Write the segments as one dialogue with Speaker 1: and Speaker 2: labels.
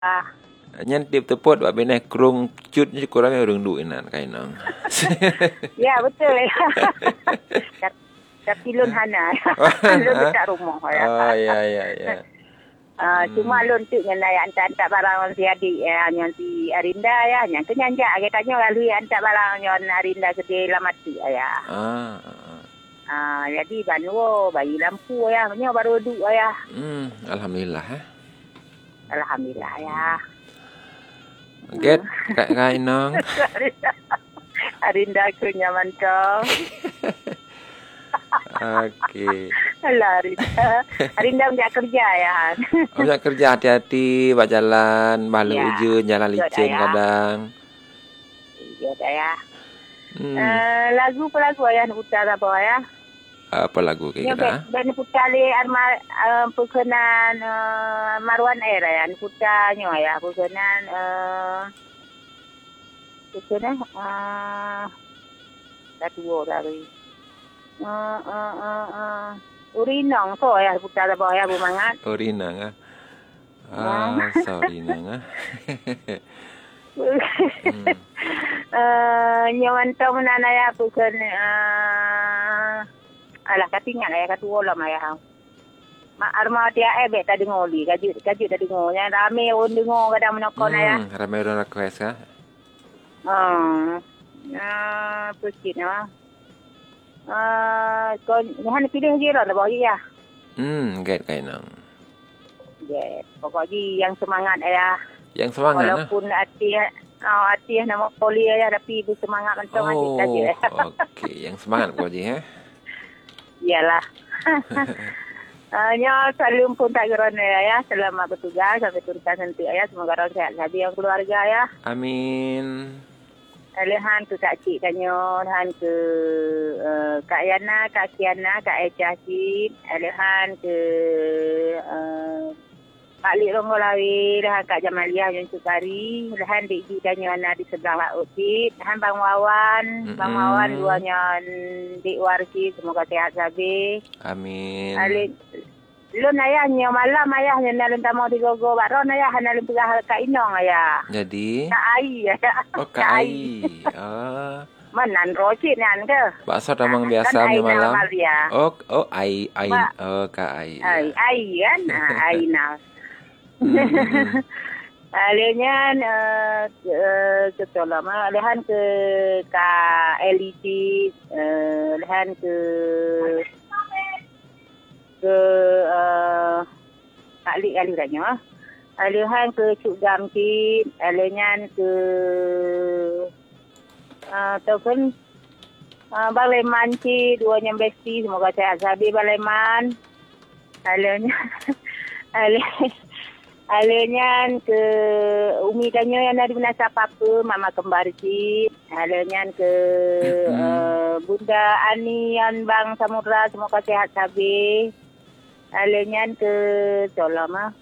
Speaker 1: Nyan tip tepot buat beneh kerung cut je kurang orang duit nan kainang.
Speaker 2: Ya, betul. Tapi lun hana. Lun dekat rumah.
Speaker 1: Oh, ya.
Speaker 2: Cuma lun tu dengan antak barang si adik yang si Arinda ya. Yang kenyanjak katanya lalu antak barang yang Arinda sedih lama tu ya. Jadi banu bayi lampu ya. Nya baru duduk ya.
Speaker 1: Alhamdulillah
Speaker 2: Alhamdulillah ya.
Speaker 1: Get kak kainang.
Speaker 2: Arinda aku nyaman kau.
Speaker 1: Okey.
Speaker 2: Alah Arinda banyak kerja ya.
Speaker 1: Banyak kerja, hati-hati buat jalan, balu
Speaker 2: Ya,
Speaker 1: ujung, jalan
Speaker 2: betul
Speaker 1: licin
Speaker 2: ya.
Speaker 1: kadang.
Speaker 2: Ya dah ya. Lagu ayah nak putar apa ya?
Speaker 1: Apa lagu
Speaker 2: Ya,
Speaker 1: kira?
Speaker 2: ben putar le perkenan Marwan Air ya. Nak putarnya ya. Perkenan dah tua dari. Urinong so ya putar apa ya bermangat.
Speaker 1: Orinang sorry nang
Speaker 2: Nyaman tau menana ya bukan alah katingan ya katu olam ya. Mak arma dia bet tadi ngoli kajut tadi ngolnya rame on dengo kadang menokon ya.
Speaker 1: Ramai orang request kah?
Speaker 2: Putihnya. Kau ni pilih je lah bawa ya.
Speaker 1: Get kainang.
Speaker 2: Ya, pokoknya yang semangat ya.
Speaker 1: Yang semangat
Speaker 2: walaupun hati nama poli ya tapi bersemangat macam adik saja.
Speaker 1: Okey, yang semangat kau je
Speaker 2: Iyalah. Nya selalu pun tak gerona ya. Selamat bertugas sampai turutan nanti ya. Semoga orang sehat sahaja yang keluarga ya.
Speaker 1: Amin.
Speaker 2: Lehan ke Kak Cik Kanyo, lehan ke Kak Yana, Kak Kiana, Kak Echa Cik, lehan ke Pak Lik Ronggolawi, lehan Kak Jamaliah yang Sukari, lehan Dik Ji Kanyo Ana di seberang laut Cik, lehan Bang Wawan, duanya Dik War Cik, semoga sehat sahaja.
Speaker 1: Amin.
Speaker 2: Lun ayahnya malam ayahnya nalun tamau di gogo baron ayah nalun pegah Kak Inong ayah.
Speaker 1: Jadi
Speaker 2: Kak Ai ayah.
Speaker 1: Kak Ai.
Speaker 2: Manan rocit nan ke?
Speaker 1: Bakso tamang biasa ni malam. Ai. Kak Ai.
Speaker 2: Ai kan? Ai nah. Alenya ke lama lehan ke Kak Eliti lehan ke Kak Lik katanya. Alihan ke Cuk Gamcit, alihan ke tahu kan Baleman Cik, duanya besti, semoga sehat sabi Baleman. Alihan ke Umi Danyo yang dari Benasa Papa, Mama Kembar Cik. Alihan ke Bunda Ani yang Bang Samudra, semoga sehat sabi. Alihan ke Tolama.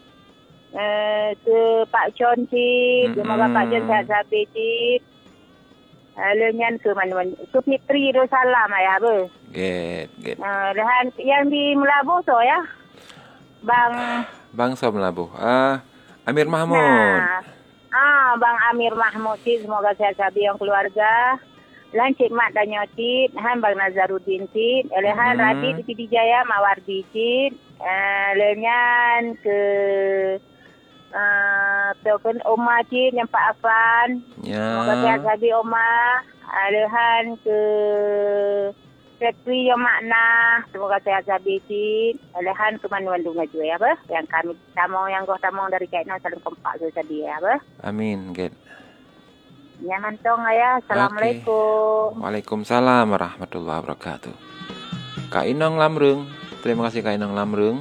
Speaker 2: Ke Pak Chon Cik, semoga Pak Chon sehat sabi Cik. Lenyan ke mana-mana. Ke Fitri Darussalam ayah apa?
Speaker 1: Get.
Speaker 2: Yang di Melabuh tu ya.
Speaker 1: Bang so Melabuh. Amir Mahmud.
Speaker 2: Bang Amir Mahmud Cik, semoga sehat sabi yang keluarga. Lan Cik Mat Danyo Cik, Han Bang Nazaruddin Cik, Lehan Radit di Pidi Jaya Mawardi Cik. Lenyan ke Token Oma Cik yang Pak Afan. Semoga sehat sabi Oma. Lehan ke Fitri yang makna. Semoga sehat sabi Cik. Lehan ke Mandu Ngaju ya apa? Yang kami tamong dari Kaitna saling kompak tu tadi ya apa?
Speaker 1: Amin, get.
Speaker 2: Nyaman tong ayah. Assalamualaikum.
Speaker 1: Waalaikumsalam warahmatullahi wabarakatuh. Kak Inong Lamrung. Terima kasih Kak Inong Lamrung.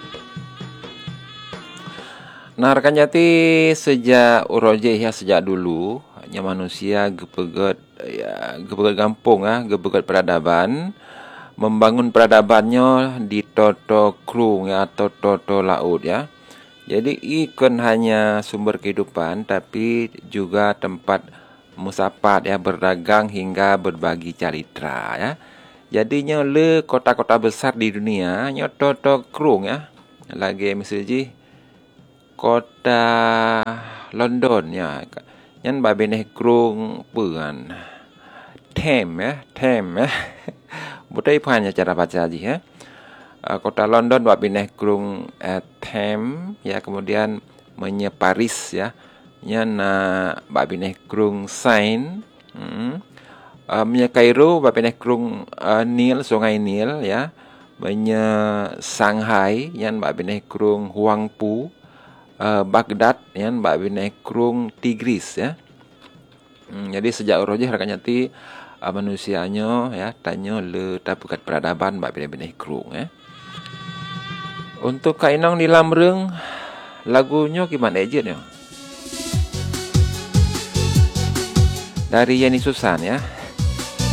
Speaker 1: Nah, rekan jati, sejak urojeh ya, sejak dulu hanya manusia gepegat kampung gepegat peradaban, membangun peradabannya di toto krung ya, atau toto laut ya. Jadi ikan hanya sumber kehidupan tapi juga tempat musapat ya, berdagang hingga berbagi caritra ya. Jadinya le kota-kota besar di dunia nyo toto krung ya. Lagi misalnya kota London ya. Yan babineh krung puan. Thames ya. Butai puannya cara baca aja ya. Kota London babineh krung Thames ya, kemudian menye Paris ya. Yan babineh krung Seine. Menye Kairo babineh krung Nil, Sungai Nil ya. Menye Shanghai yan babineh krung Huangpu. Baghdad yan babineh krung Tigris ya. Jadi sejak urojeh harkanya ti manusianya ya tanya le tapukat peradaban babineh krung ya. Untuk kainong di lamreng lagunya gimana aja nih? Dari Yani Susan ya.